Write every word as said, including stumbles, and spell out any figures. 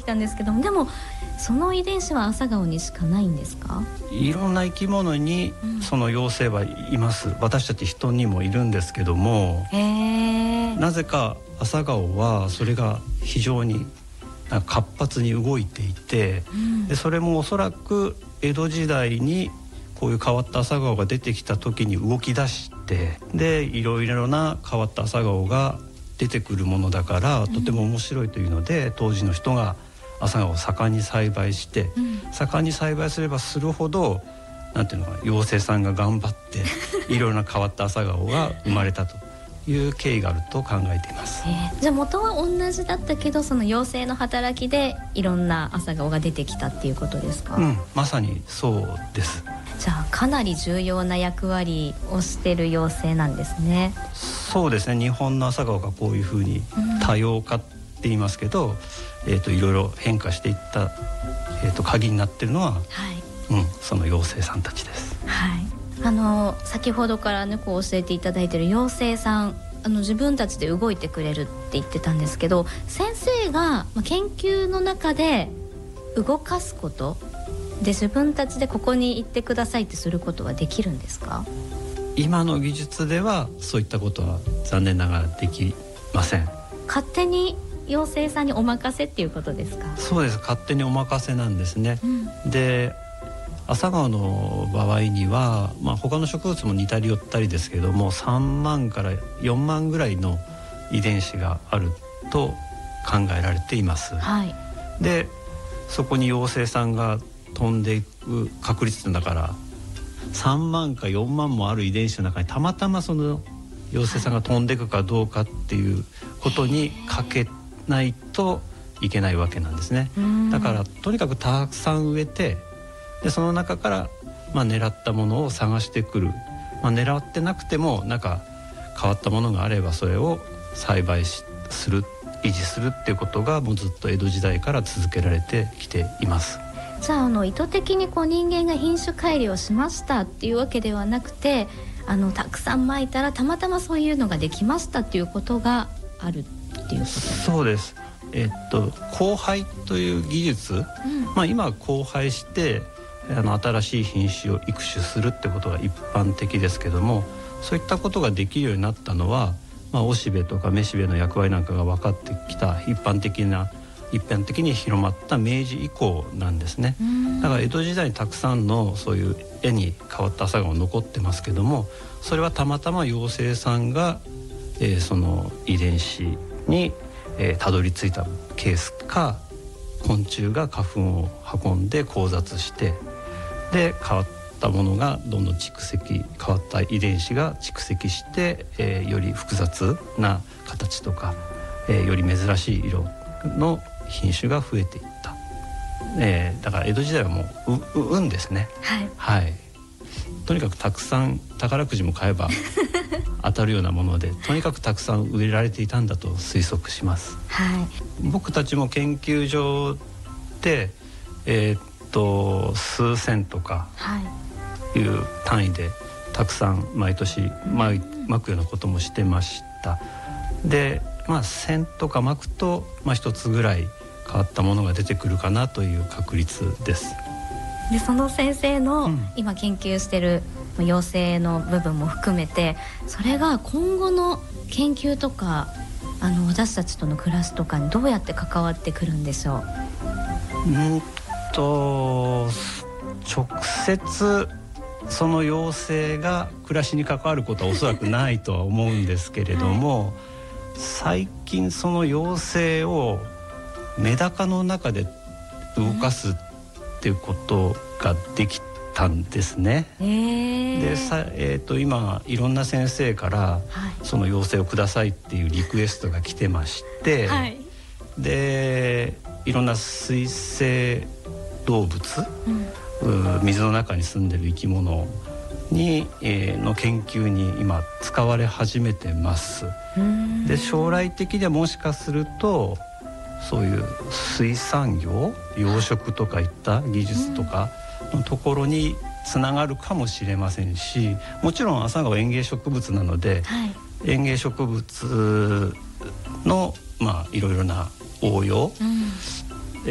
きたんですけども、でもその遺伝子はアサガオにしかないんですか？ いろんな生き物にその妖精はいます、うん、私たち人にもいるんですけども、 へー、 なぜかアサガオはそれが非常に活発に動いていて、うん、でそれもおそらく江戸時代にこういう変わったアサガオが出てきた時に動き出して、でいろいろな変わったアサガオが出てくるものだから、うん、とても面白いというので当時の人がアサガオを盛んに栽培して、うん、盛んに栽培すればするほどなんていうのか、妖精さんが頑張っていろいろな変わったアサガオが生まれたという経緯があると考えています。 えー、じゃあ元は同じだったけど、その妖精の働きでいろんなアサガオが出てきたっていうことですか？ うん、まさにそうです。 じゃあかなり重要な役割をしてる妖精なんですね。 そうですね、日本のアサガオがこういうふうに多様化って言いますけど、うん、えーといろいろ変化していった、えーと鍵になってるのは、はい、うん、その妖精さんたちです。 はい、あの先ほどからねこう教えていただいている妖精さん、あの自分たちで動いてくれるって言ってたんですけど、先生が研究の中で動かすことで自分たちでここに行ってくださいってすることはできるんですか？ 今の技術ではそういったことは残念ながらできません。 勝手に妖精さんにお任せっていうことですか？ そうです、勝手にお任せなんですね。うん、でアサガオの場合には、まあ、他の植物も似たり寄ったりですけどもさんまんからよんまんぐらいの遺伝子があると考えられています。はい、でそこに妖精さんが飛んでいく確率だからさんまんかよんまんもある遺伝子の中にたまたまその妖精さんが飛んでいくかどうかっていうことにかけないといけないわけなんですね。だからとにかくたくさん植えて、でその中から、まあ、狙ったものを探してくる、まあ、狙ってなくてもなんか変わったものがあればそれを栽培しする維持するっていうことがもうずっと江戸時代から続けられてきています。 じゃあ、あの意図的にこう人間が品種改良をしましたっていうわけではなくて、あのたくさんまいたらたまたまそういうのができましたっていうことがあるっていうことですか？ そうです。えっと交配という技術、うん、まあ、今は交配してあの新しい品種を育種するってことが一般的ですけども、そういったことができるようになったのは、まあ、おしべとかめしべの役割なんかが分かってきた一般的な一般的に広まった明治以降なんですね。だから江戸時代にたくさんのそういう絵に変わったアサガオが残ってますけども、それはたまたま妖精さんが、えー、その遺伝子にえー、たどり着いたケースか、昆虫が花粉を運んで交雑して、で変わったものがどんどん蓄積、変わった遺伝子が蓄積して、えー、より複雑な形とか、えー、より珍しい色の品種が増えていった、えー、だから江戸時代はもうう運ですね。はい、はい、とにかくたくさん宝くじも買えば当たるようなもので、とにかくたくさん植えられていたんだと推測します。はい、僕たちも研究所で、えー、っと数千とかいう単位でたくさん毎年まくようなこともしてました。で、まあ千とかまくと、まあ、一つぐらい変わったものが出てくるかなという確率です。 でその先生の今研究してる妖精の部分も含めて、それが今後の研究とかあの私たちとの暮らしとかにどうやって関わってくるんでしょう？ うんと直接その妖精が暮らしに関わることはおそらくないとは思うんですけれども、はい、最近その妖精をメダカの中で動かすっていうことができたんですね。えー、でさ、えー、と今いろんな先生から、はい、その妖精をくださいっていうリクエストが来てまして、はい、でいろんな水生動物、うん、水の中に住んでる生き物に、えー、の研究に今使われ始めてます。で将来的にはもしかするとそういう水産業、養殖とかいった技術とかのところにつながるかもしれませんし、もちろんアサガオは園芸植物なので、はい、園芸植物のまあいろいろな応用、